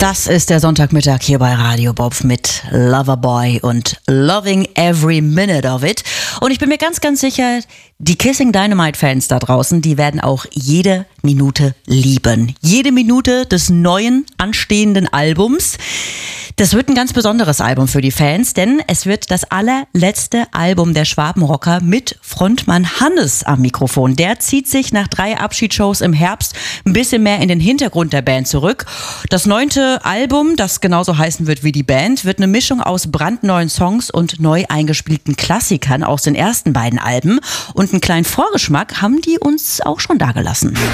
Das ist der Sonntagmittag hier bei Radio Bob mit Loverboy und Loving Every Minute of It. Und ich bin mir ganz, ganz sicher, die Kissing Dynamite Fans da draußen, die werden auch jede Minute lieben. Jede Minute des neuen, anstehenden Albums. Das wird ein ganz besonderes Album für die Fans, denn es wird das allerletzte Album der Schwabenrocker mit Frontmann Hannes am Mikrofon. Der zieht sich nach 3 Abschiedsshows im Herbst ein bisschen mehr in den Hintergrund der Band zurück. Das 9. Album, das genauso heißen wird wie die Band, wird eine Mischung aus brandneuen Songs und neu eingespielten Klassikern aus den ersten beiden Alben. Und einen kleinen Vorgeschmack haben die uns auch schon dagelassen.